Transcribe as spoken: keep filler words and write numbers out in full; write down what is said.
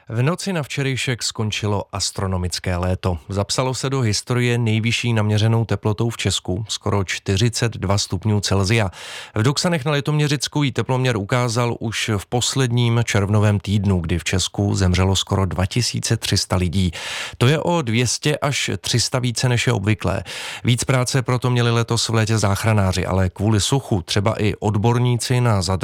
V noci na včerejšek skončilo astronomické léto. Zapsalo se do historie nejvyšší naměřenou teplotou v Česku, skoro čtyřicet dva stupňů Celsia. V Duksanech na Litoměřicku jí teploměr ukázal už v posledním červnovém týdnu, kdy v Česku zemřelo skoro dva tisíce tři sta lidí. To je o dvě stě až tři sta více než je obvyklé. Víc práce proto měli letos v létě záchranáři, ale kvůli suchu třeba i odborníci na zadržení